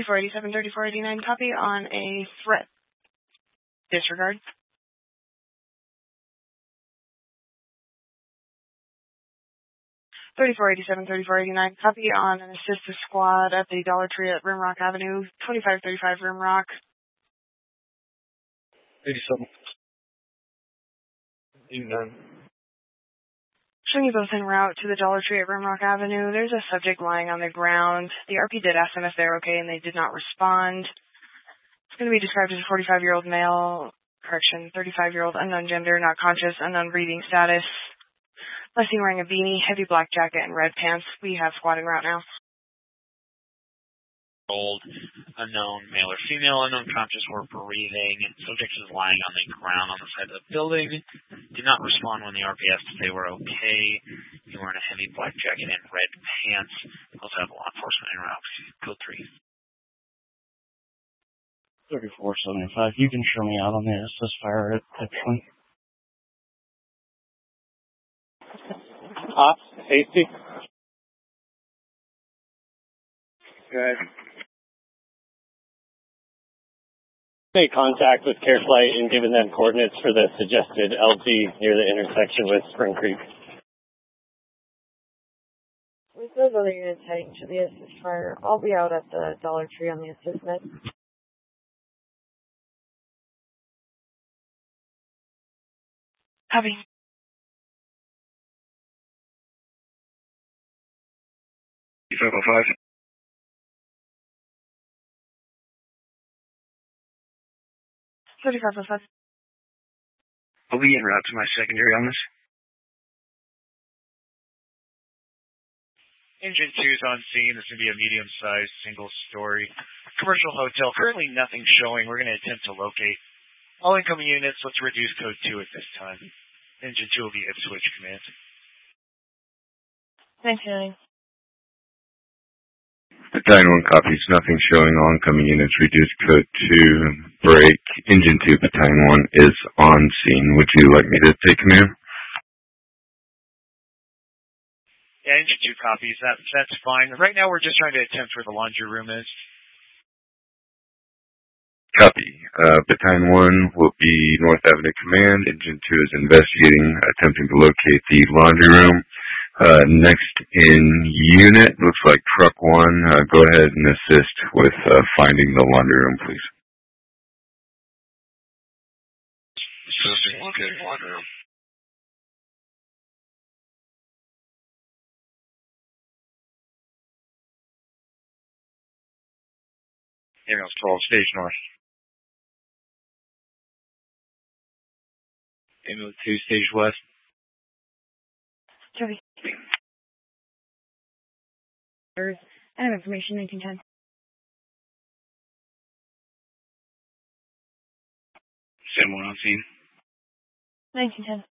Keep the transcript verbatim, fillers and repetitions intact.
thirty-four eighty-seven, thirty-four eighty-nine, copy on a threat. Disregard. thirty-four eighty-seven, thirty-four eighty-nine, copy on an assistive squad at the Dollar Tree at Rimrock Avenue, twenty-five thirty-five Rimrock. eighty-seven. eighty-nine. Showing you both en route to the Dollar Tree at Rimrock Avenue. There's a subject lying on the ground. The R P did ask them if they're okay, and they did not respond. It's going to be described as a forty-five-year-old male, correction, thirty-five-year-old, unknown gender, not conscious, unknown breathing status. Last seen wearing a beanie, heavy black jacket, and red pants. We have squad en route now. Old, unknown male or female, unknown conscious or breathing. Subject is lying on the ground on the side of the building. Did not respond when the R P asked if they were okay. He wearing a heavy black jacket and red pants. Also have law enforcement en route. Code three. thirty-four seventy-five. You can show me out on the assist fire at Epson. Ops, hasty. Good. Made contact with CareFlight and given them coordinates for the suggested L G near the intersection with Spring Creek. With those other units heading to the assist fire, I'll be out at the Dollar Tree on the assist med. Copy. five oh five. thirty-five oh five. I'll be en route to my secondary on this. Engine two is on scene. This is going to be a medium-sized, single-story commercial hotel. Currently nothing showing. We're going to attempt to locate all incoming units. Let's reduce code two at this time. Engine two will be Ipswich command. nineteen. Battalion one copies. Nothing showing. All incoming units. Reduce code two. Break. Engine two, Battalion one is on scene. Would you like me to take command? Yeah, engine two copies. That, that's fine. Right now we're just trying to attempt where the laundry room is. Copy. Uh, Battalion one will be North Avenue Command. Engine two is investigating, attempting to locate the laundry room. Uh, next in unit, looks like Truck one. Uh, go ahead and assist with uh, finding the laundry room, please. Assisting locating laundry room. Ambulance twelve, stage north. Ambulance two, stage west. Copy. I have information, nineteen ten. Same one on scene. nineteen ten.